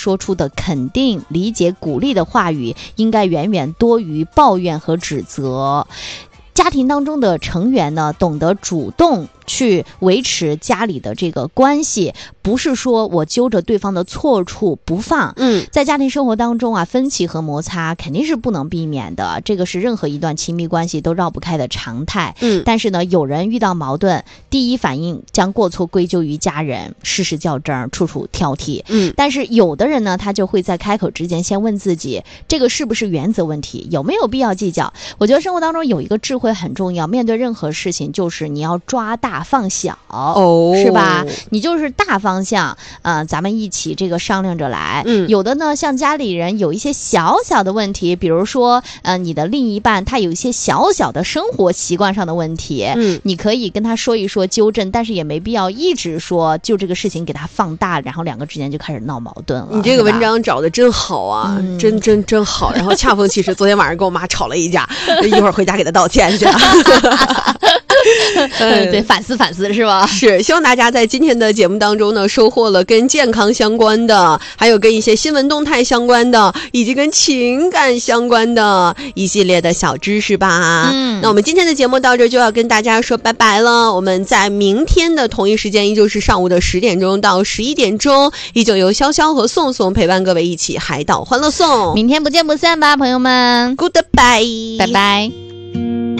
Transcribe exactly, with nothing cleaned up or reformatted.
说出的肯定、理解、鼓励的话语，应该远远多于抱怨和指责。家庭当中的成员呢，懂得主动去维持家里的这个关系，不是说我揪着对方的错处不放。嗯，在家庭生活当中啊，分歧和摩擦肯定是不能避免的，这个是任何一段亲密关系都绕不开的常态。嗯，但是呢，有人遇到矛盾，第一反应将过错归咎于家人，事事较真，处处挑剔。嗯，但是有的人呢，他就会在开口之前先问自己，这个是不是原则问题，有没有必要计较？我觉得生活当中有一个智慧很重要，面对任何事情就是你要抓大放小，哦，是吧？你就是大方向，呃，咱们一起这个商量着来。嗯，有的呢，像家里人有一些小小的问题，比如说，呃，你的另一半他有一些小小的生活习惯上的问题，嗯，你可以跟他说一说纠正，但是也没必要一直说就这个事情给他放大，然后两个之间就开始闹矛盾了。 你这个文章找的真好啊，嗯、真真真好。然后恰逢其时，昨天晚上跟我妈吵了一架，一会儿回家给她道歉去。 嗯，对，反思反思是吧？ 是，希望大家在今天的节目当中呢，收获了跟健康相关的，还有跟一些新闻动态相关的，以及跟情感相关的一系列的小知识吧。嗯，那我们今天的节目到这就要跟大家说拜拜了。我们在明天的同一时间，依旧是上午的十点钟到十一点钟，依旧由潇潇和宋宋陪伴各位一起海岛欢乐颂。 明天不见不散吧，朋友们 ，Goodbye， 拜拜。